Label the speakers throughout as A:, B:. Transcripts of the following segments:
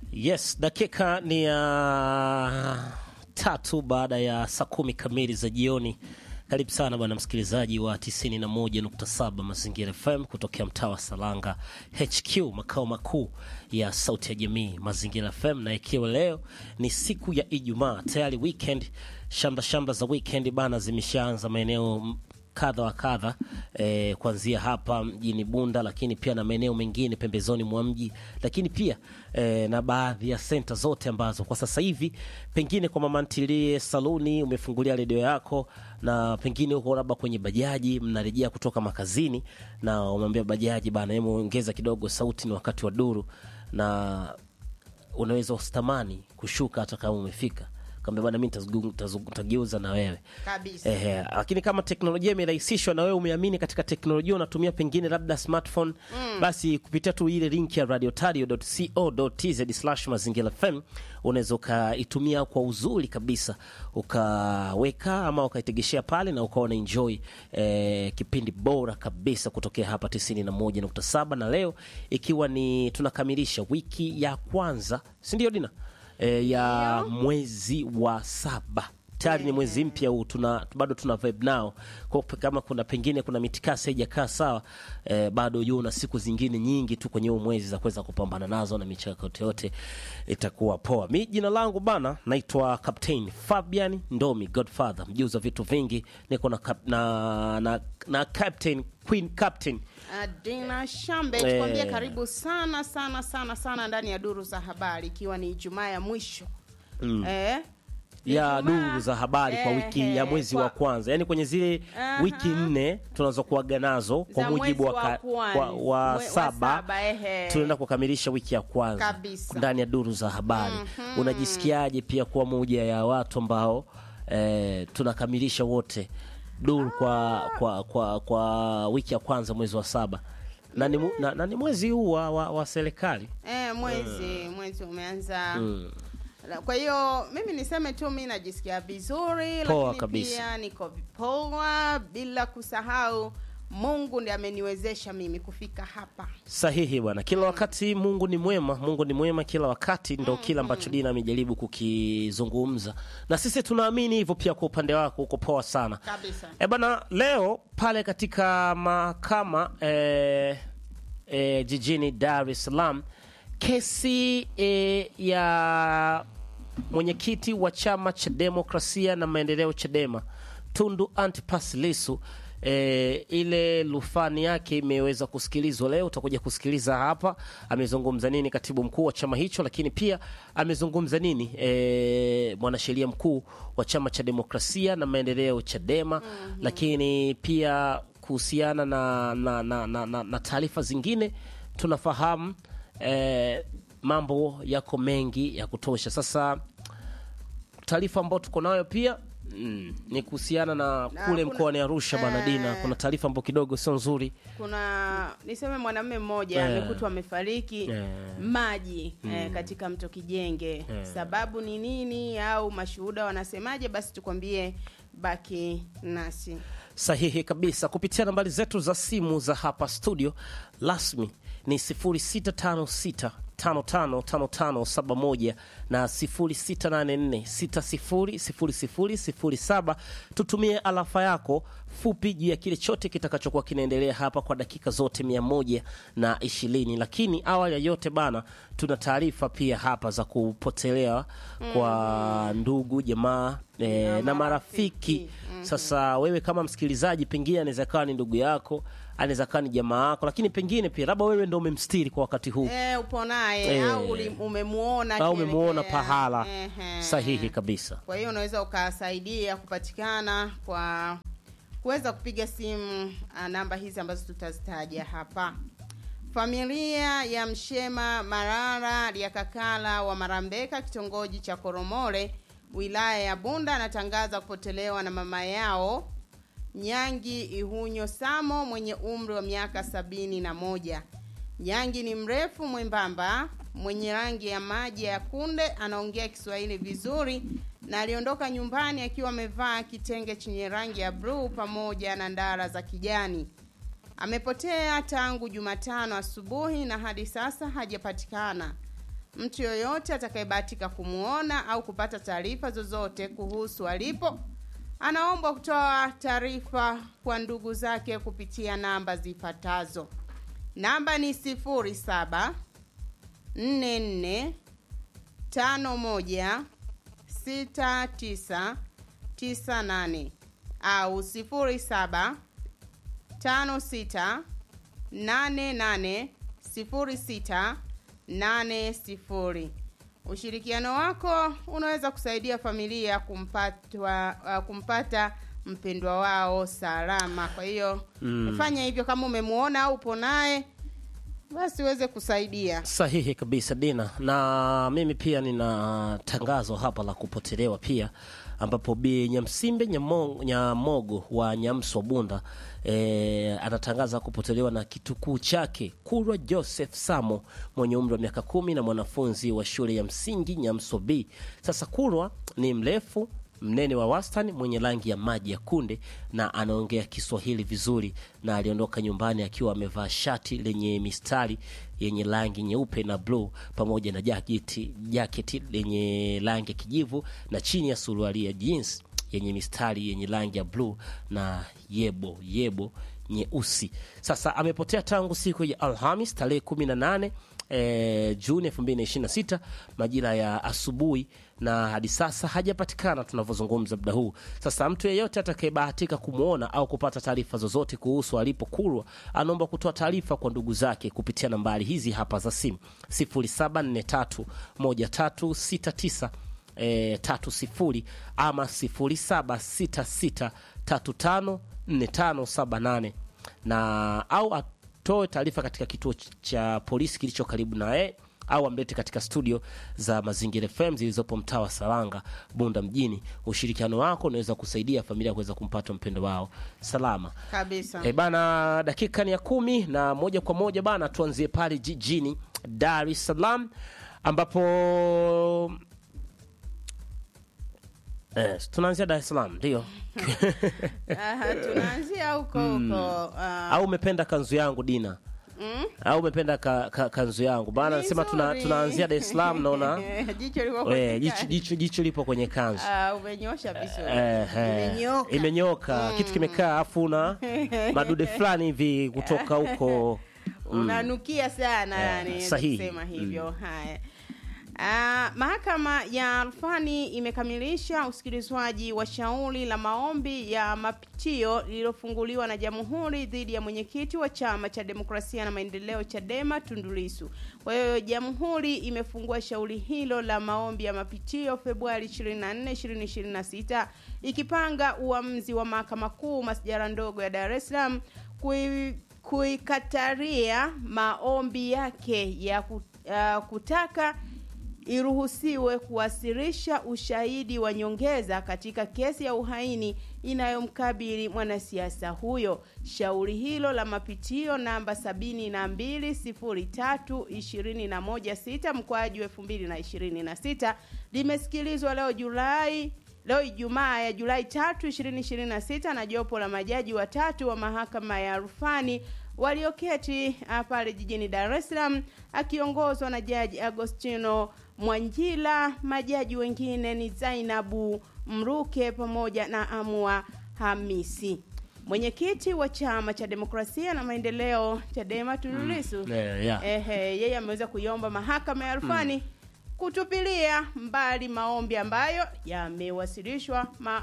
A: Yes, dakika ni tatu baada ya saa 10 kamili za jioni. Karibu sana bwana msikilizaji wa 91.7 Mazingira FM kutokea mtaa wa Salanga HQ, makao makuu ya Sauti ya Jamii Mazingira FM. Na ikiwa leo ni siku ya Ijumaa, tayari weekend, shamba za weekend bana zimeshaanza maeneo kadha wa kadha, kuanzia hapa mjini Bunda, lakini pia na maeneo mengine pembezoni mwa mji, lakini pia na baadhi ya center zote ambazo kwa sasa hivi pengine kwa mama ntilie saluni umefungulia redio yako, na pengine uko labda kwenye bajaji mnarejea kutoka makazini na umemwambia bajaji bana, hebu ongeza kidogo sauti, ni wakati wa duru, na unaweza ustamani kushuka hata kama umefika. Kama bwana mimi nitageuza na wewe
B: kabisa.
A: Lakini kama teknolojia imerahisishwa na wewe umeamini katika teknolojia, unatumia pengine labda smartphone, basi kupitia tu ile link ya radiotario.co.tz/mazingirafm unaweza ukaitumia kwa uzuri kabisa, ukaweka ama ukaitegeshea pale na ukaona enjoy kipindi bora kabisa kutokea hapa 91.7. Na leo ikiwa ni tunakamilisha wiki ya kwanza, si ndio Dina? Ya mwezi wa 7. Tayari ni mwezi mpya huu, bado tuna vibe nao. Kwa kama kuna pengine kuna mitikasi haijakaa sawa, bado yu na siku zingine nyingi tu kwenye huu mwezi za kuweza kupambana nazo, na michakato yote itakuwa poa. Mimi jina langu bana naitwa Captain Fabian Ndomi Godfather, mjuzi wa vitu vingi. Niko na Captain Queen Captain
B: Dina Shambe, tukwambia karibu sana ndani ya duru za habari, ikiwa ni Ijumaa ya mwisho.
A: Ya duru za habari kwa wiki ya mwezi wa kwanza, yani kwenye zile wiki 4 tunazokuaga nazo kwa mujibu wa 7 tunaenda kukamilisha wiki ya kwanza ndani ya duru za habari. Unajisikiaje pia kuwa moja ya watu ambao tunakamilisha wote duru kwa wiki ya kwanza mwezi wa 7? Na ni mwezi huu wa serikali.
B: Mwezi umeanza. Kwa hiyo mimi niseme tu mimi najisikia vizuri,
A: poa,
B: lakini
A: kabisa.
B: Pia niko poa, bila kusahau Mungu ndiye ameniwezesha mimi kufika hapa.
A: Sahihi bwana. Kila wakati Mungu ni mwema kila wakati, ndo kila ambacho Dina amejaribu kukizungumza. Na sisi tunaamini hivyo pia. Kwa upande wako uko poa sana.
B: Kabisa.
A: Bana, leo pale katika mahakama jijini Dar es Salaam, kesi ya mwenyekiti wa chama cha demokrasia na maendeleo Chadema, Tundu Antipas Lissu, ile rufani yake imeweza kusikilizwa leo. Utakuja kusikiliza hapa amezungumza nini katibu mkuu wa chama hicho, lakini pia amezungumza nini mwanasheria mkuu wa chama cha demokrasia na maendeleo Chadema. Lakini pia kuhusiana na taarifa zingine, tunafahamu mambo yako mengi ya kutosha. Sasa taarifa ambayo tuko nayo pia ni kuhusiana na kule mkoani Arusha bana Dina. Kuna taarifa ambayo kidogo sio nzuri.
B: Kuna niseme mwanamume mmoja amekutwa amefariki maji katika mto Kijenge. Sababu ni nini au mashuhuda wanasemaje? Basi tukwambie, baki nasi.
A: Sahihi kabisa. Kupitia nambari zetu za simu za hapa studio rasmi ni 0656555571 na 0684600007. Tutumie alafa yako fupi juu ya kile chote kitakachokuwa kinaendelea hapa kwa dakika zote 120. Lakini awali ya yote bana, tuna taarifa pia hapa za kupotelea kwa ndugu jamaa na marafiki. Sasa wewe kama msikilizaji, pengine anaweza kuwa ni ndugu yako, anaweza kuwa ni jamaa yako, lakini pengine pia labda wewe ndio umemstiri kwa wakati huu,
B: upo naye au umemuona
A: pahala. Sahihi kabisa.
B: Kwa hiyo unaweza ukasaidia kupatikana kwa kuweza kupiga simu namba hizi ambazo tutazitaja hapa. Familia ya Mshema Marara ya Kakala wa Marambeka, kitongoji cha Koromore, wilaya ya Bunda, anatangaza kupotelewa na mama yao Nyangi Ihunyo Samo mwenye umri wa miaka 71. Nyangi ni mrefu mwembamba, mwenye rangi ya maji ya kunde, anaongea Kiswahili vizuri na aliondoka nyumbani akiwa amevaa kitenge chenye rangi ya blue pamoja na ndara za kijani. Amepotea tangu Jumatano asubuhi na hadi sasa hajapatikana. Mtu yoyote atakayebahatika kumuona au kupata taarifa zozote kuhusu alipo anaomba kutoa taarifa kwa ndugu zake kupitia namba zifuatazo. Namba ni 07 44 51 69 98 au 07 56 88 06 80. Ushirikiano wako unaweza kusaidia familia kumpata mpendwa wao salama. Kwa hiyo fanya hivyo kama umemuona au upo naye, basi uweze kusaidia.
A: Sahihi kabisa Dina. Na mimi pia nina tangazo hapa la kupotelewa pia, ambapo Bi Nyamsimbe Nyamogo wa Nyamswa Bunda anatangaza kupotelewa na kitukuu chake Kurwa Joseph Samo mwenye umri wa miaka 10 na mwanafunzi wa shule ya msingi Nyamswa B. Sasa Kurwa ni mrefu, mnene wa wastani, mwenye rangi ya maji ya kunde na anaongea Kiswahili vizuri, na aliondoka nyumbani akiwa amevaa shati lenye mistari yenye rangi nyeupe na blue pamoja na jaketi lenye rangi ya kijivu, na chini ya suruali ya jeans yenye mistari yenye rangi ya blue na yebo nyeusi. Sasa amepotea tangu siku ya Alhamis tarehe 18 Juni 2026 majira ya asubuhi, na hadi sasa hajapatikana tunavyozungumza muda huu. Sasa mtu yeyote atakayebahatika kumuona au kupata taarifa zozote kuhusu alipokulwa anaomba kutoa taarifa kwa ndugu zake kupitia nambari hizi hapa za simu: 0743 1369 30 ama 0766354578 na au atoe taarifa katika kituo cha polisi kilicho karibu naye, au amlete katika studio za Mazingira FM zilizopo mtaa wa Salanga Bunda mjini. Ushirikiano wako unaweza kusaidia familia kuweza kumpata mpendo wao salama
B: kabisa.
A: Bana, dakika ni ya 10 na moja kwa moja bana tuanzie pale jijini Dar es Salaam, ambapo tunaanzia Dar es Salaam ndio.
B: Tunaanzia huko.
A: Au umependa kanzu yangu Dina? Au umependa kanzu yangu bana? Nasema tunaanzia Dar es Salaam, naona jicho lipo kwenye kanzu.
B: Umenyosha vizuri.
A: Imenyoka. Kitu kimekaa afu na madude fulani hivi kutoka huko.
B: Unanukia sana yani kusema hivyo. Haya. Mahakama ya Rufani imekamilisha usikilizwaji wa shauri la maombi ya mapitio lililofunguliwa na Jamhuri dhidi ya mwenyekiti wa Chama cha Demokrasia na Maendeleo Chadema Tundu Lissu. Kwa hiyo Jamhuri imefungua shauri hilo la maombi ya mapitio Februari 24, 2026 ikipanga uamuzi wa Mahakama Kuu Masjala ndogo ya Dar es Salaam kuikataria maombi yake ya kutaka iruhusiwe kuwasilisha ushahidi wa nyongeza katika kesi ya uhaini inayomkabili mwanasiasa huyo. Shauri hilo la mapitio namba 720321/6/2026 limesikilizwa leo Ijumaa ya Julai 3, 2026 na jopo la majaji watatu wa Mahakama ya Rufani walioketi pale jijini Dar es Salaam akiongozwa na Jaji Agostino Mwanjila. Majaji wengine ni Zainabu Mruke pamoja na Amua Hamisi. Mwenyekiti wa Chama cha Demokrasia na Maendeleo Chadema Tundu Lissu yeye ameweza kuiomba Mahakama ya Rufani kutupilia mbali maombi ambayo yamewasilishwa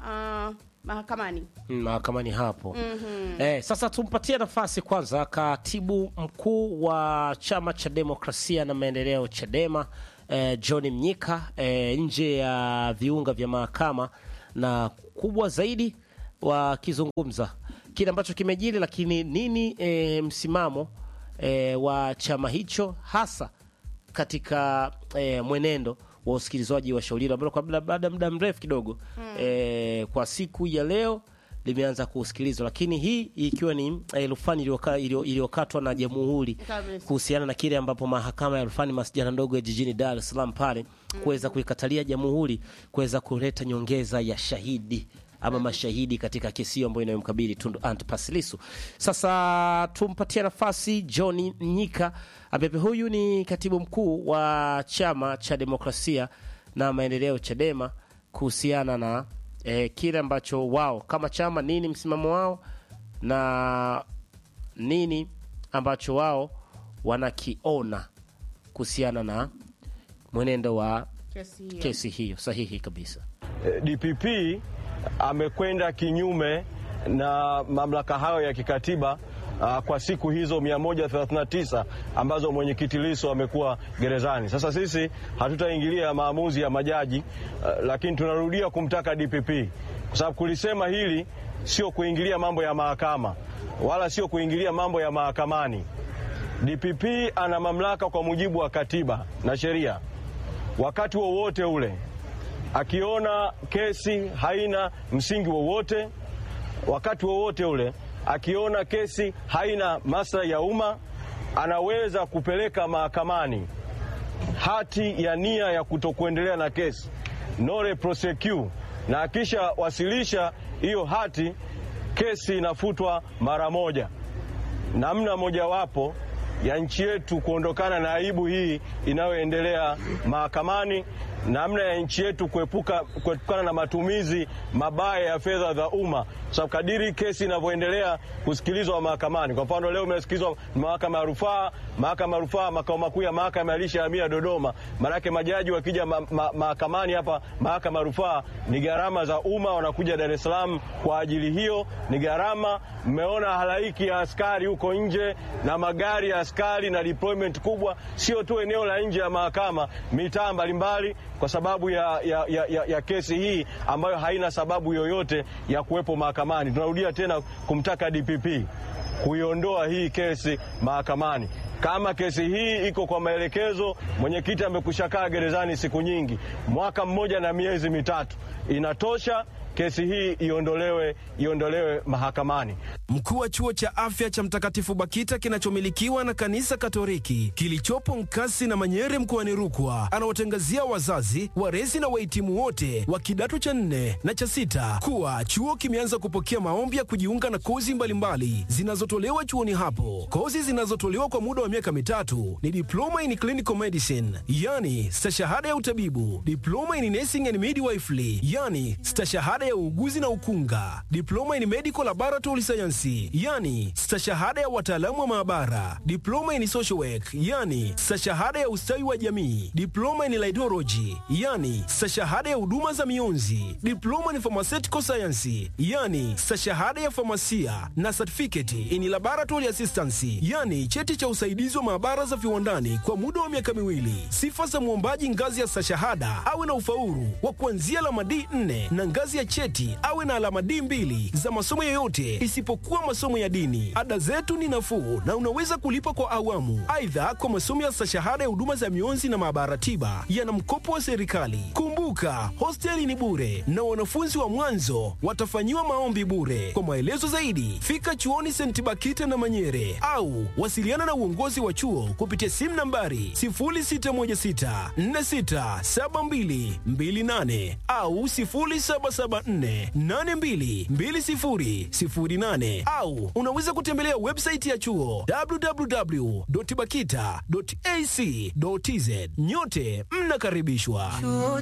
B: mahakamani hapo. Sasa tumpatie nafasi kwanza katibu mkuu wa Chama cha Demokrasia na Maendeleo Chadema John Mnyika nje ya viunga vya mahakama, na kubwa zaidi wakizungumza kile ambacho kimejiri, lakini nini msimamo wa chama hicho hasa katika mwenendo wa usikilizwaji wa shauri ambalo kwa baada muda mrefu kidogo kwa siku ya leo limeanza kusikilizwa, lakini hii ikiwa ni rufani iliyokatwa na Jamhuri kuhusiana na kile ambapo Mahakama ya Rufani Masjala ndogo ya jijini Dar es Salaam pale kuweza kuikatalia Jamhuri kuweza kuleta nyongeza ya shahidi
A: ama mashahidi katika kesi hiyo ambayo inayomkabili Tundu Antipas Lissu. Sasa tumpatie nafasi John Mnyika, ambaye huyu ni katibu mkuu wa Chama cha Demokrasia na Maendeleo Chadema, kuhusiana na kile ambacho wao kama chama, nini msimamo wao na nini ambacho wao wanakiona kuhusiana na mwenendo wa kesi hiyo. Sahihi kabisa.
C: DPP amekwenda kinyume na mamlaka hayo ya kikatiba kwa siku hizo 139 ambazo mwenyekiti Lissu amekuwa gerezani. Sasa sisi hatutaingilia maamuzi ya majaji, lakini tunarudia kumtaka DPP, kwa sababu kulisema hili sio kuingilia mambo ya mahakama wala sio kuingilia mambo ya mahakamani. DPP ana mamlaka kwa mujibu wa katiba na sheria. Wakati wowote ule akiona kesi haina msingi wowote, wakati wowote ule akiona kesi haina maslahi ya umma, anaweza kupeleka mahakamani hati ya nia ya kutokuendelea na kesi, nore prosecute, na akisha wasilisha hiyo hati, kesi inafutwa mara moja. Namna mojawapo ya nchi yetu kuondokana na aibu hii inayoendelea mahakamani, namna ya nchi yetu kuepukana na matumizi mabaya ya fedha za umma, sababu kadiri kesi inavyoendelea kusikilizwa mahakamani. Kwa mfano leo umesikilizwa mahakama ya rufaa, makao makuu ya mahakama alishahamia Dodoma. Maana majaji wakija mahakamani hapa mahakama ya rufaa ni gharama za umma, wanakuja Dar es Salaam kwa ajili hiyo, ni gharama. Mmeona halaiki ya askari huko nje na magari ya askari na deployment kubwa, sio tu eneo la nje ya mahakama, mitaa mbalimbali, kwa sababu ya kesi hii ambayo haina sababu yoyote ya kuwepo mahakamani. Tunarudia tena kumtaka DPP kuiondoa hii kesi mahakamani. Kama kesi hii iko kwa maelekezo, mwenyekiti amekushakaa gerezani siku nyingi, 1 mwaka na miezi 3, inatosha. Kesi hii iondolewe mahakamani.
D: Mkuu wa chuo cha afya cha Mtakatifu Bakita kinachomilikiwa na kanisa Katoliki kilichopo Nkasi na Manyere mkoani Rukwa anawatangazia wazazi, walezi na wahitimu wote wa kidato cha 4 na cha 6 kuwa chuo kimeanza kupokea maombi ya kujiunga na kozi mbalimbali zinazotolewa chuoni hapo. Kozi zinazotolewa kwa muda wa miaka 3 ni diploma in clinical medicine, yani stashahada ya utabibu, diploma in nursing and midwifery, yani stashahada ya uuguzi na ukunga, diploma in medical laboratory science, yani stashahada ya wataalamu wa maabara, diploma in social work, yani stashahada ya ustawi wa jamii, diploma in laidology, yani stashahada ya huduma za mionzi, diploma in pharmaceutical science, yani stashahada ya famasia, na certificate in laboratory assistance, yani cheti cha usaidizi wa maabara za viwandani kwa muda wa miaka 2. Sifa za muombaji ngazi ya stashahada awe na ufaulu wa kuanzia alama D4 na ngazi ya cheti awe na alama D2 za masomo yoyote isipokuwa masomo ya dini. Ada zetu ni nafuu na unaweza kulipa kwa awamu. Aidha, kwa masomo ya stashahada ya huduma za mionzi na maabara tiba yana mkopo wa serikali. Kumbuka, hosteli ni bure na wanafunzi wa mwanzo watafanyiwa maombi bure. Kwa maelezo zaidi, fika chuoni St. Bakita na Manyere au wasiliana na uongozi wa chuo kupitia simu nambari 0616467228 au 0774822008 au unaweza kutembelea website ya chuo www.bakita.ac.tz. Nyote mnakaribishwa.